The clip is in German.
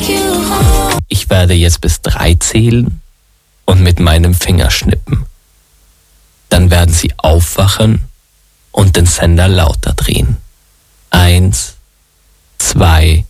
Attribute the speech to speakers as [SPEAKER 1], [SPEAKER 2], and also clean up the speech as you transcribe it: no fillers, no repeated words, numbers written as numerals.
[SPEAKER 1] Ich werde jetzt bis 3 zählen und mit meinem Finger schnippen. Dann werden Sie aufwachen und den Sender lauter drehen. 1, 2,